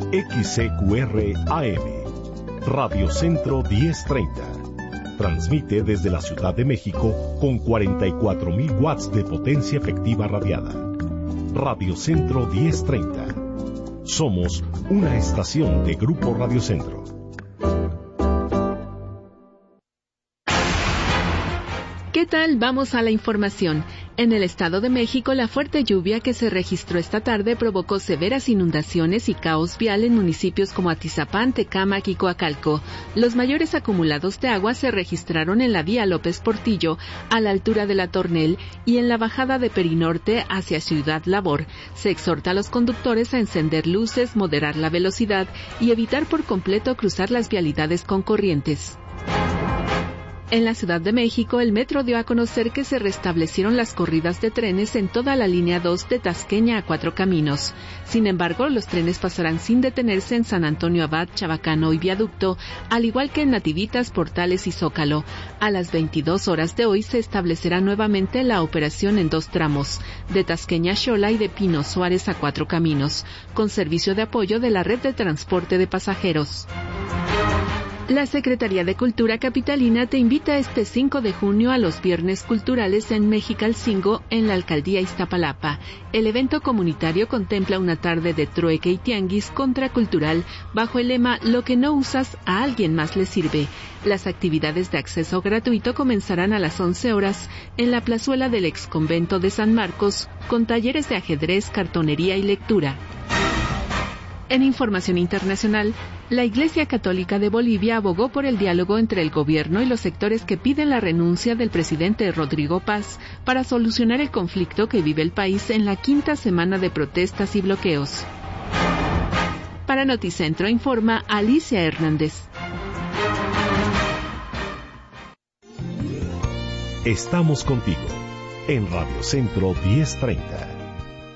XCQR AM, Radio Centro 1030. Transmite desde la Ciudad de México con 44.000 watts de potencia efectiva radiada. Radio Centro 1030. Somos una estación de Grupo Radio Centro. ¿Qué tal? Vamos a la información. En el Estado de México, la fuerte lluvia que se registró esta tarde provocó severas inundaciones y caos vial en municipios como Atizapán, Tecámac y Coacalco. Los mayores acumulados de agua se registraron en la vía López Portillo, a la altura de la Tornel, y en la bajada de Perinorte hacia Ciudad Labor. Se exhorta a los conductores a encender luces, moderar la velocidad y evitar por completo cruzar las vialidades concurrentes. En la Ciudad de México, el metro dio a conocer que se restablecieron las corridas de trenes en toda la línea 2 de Tasqueña a Cuatro Caminos. Sin embargo, los trenes pasarán sin detenerse en San Antonio Abad, Chabacano y Viaducto, al igual que en Nativitas, Portales y Zócalo. A las 22 horas de hoy se establecerá nuevamente la operación en 2 tramos, de Tasqueña a Xola y de Pino Suárez a Cuatro Caminos, con servicio de apoyo de la red de transporte de pasajeros. La Secretaría de Cultura Capitalina te invita este 5 de junio a los Viernes Culturales en Mexicalcingo, en la Alcaldía Iztapalapa. El evento comunitario contempla una tarde de trueque y tianguis contracultural bajo el lema «Lo que no usas, a alguien más le sirve». Las actividades de acceso gratuito comenzarán a las 11 horas en la plazuela del exconvento de San Marcos, con talleres de ajedrez, cartonería y lectura. En información internacional, la Iglesia Católica de Bolivia abogó por el diálogo entre el gobierno y los sectores que piden la renuncia del presidente Rodrigo Paz para solucionar el conflicto que vive el país en la 5ª semana de protestas y bloqueos. Para Noticentro informa Alicia Hernández. Estamos contigo en Radio Centro 1030.